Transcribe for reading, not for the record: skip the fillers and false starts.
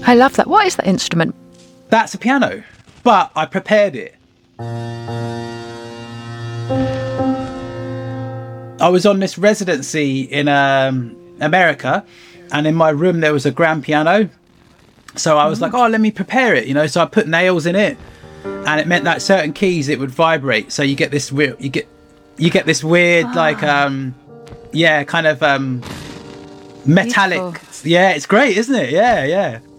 I love that. What is that instrument? That's a piano, but I prepared it. I was on this residency in America, and in my room there was a grand piano. So I was like, oh, let me prepare it, So I put nails in it, and it meant that certain keys it would vibrate. So you get this weird, you get this weird kind of metallic. Beautiful. Yeah, it's great, isn't it? Yeah.